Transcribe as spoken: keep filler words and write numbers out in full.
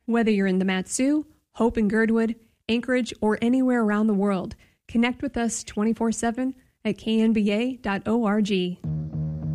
Whether you're in the Mat-Su, Hope and Girdwood, Anchorage, or anywhere around the world, connect with us twenty-four seven at k n b a dot org.